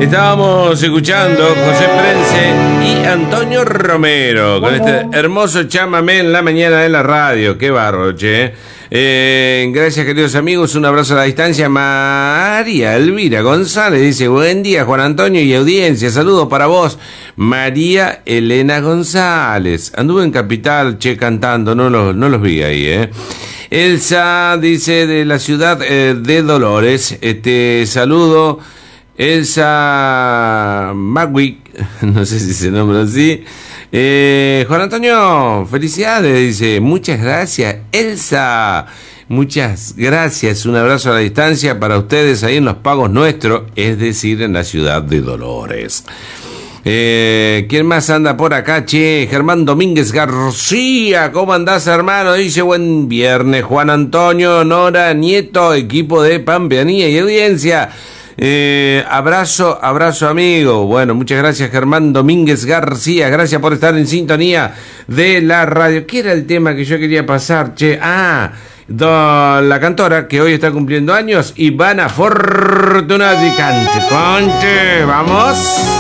Estábamos escuchando José Prense y Antonio Romero con este hermoso chamamé en la mañana de la radio. Qué bárbaro, che. Gracias, queridos amigos. Un abrazo a la distancia. María Elvira González dice: buen día, Juan Antonio y audiencia. Saludos para vos, María Elena González. Anduve en Capital, che, cantando. No los vi ahí, Elsa dice de la ciudad de Dolores. Saludo. Elsa Magwick, no sé si se nombra así. Juan Antonio, felicidades, dice. Muchas gracias, Elsa. Muchas gracias. Un abrazo a la distancia para ustedes ahí en Los Pagos Nuestros, es decir, en la ciudad de Dolores. ¿Quién más anda por acá, che? Germán Domínguez García, ¿cómo andás, hermano? Dice: buen viernes, Juan Antonio, Nora, Nieto, equipo de Pampeanía y audiencia. Abrazo, amigo. Bueno, muchas gracias, Germán Domínguez García. Gracias por estar en sintonía de la radio. ¿Qué era el tema que yo quería pasar, che? La cantora que hoy está cumpliendo años, Ivana Fortunati. Cante, ponte, vamos.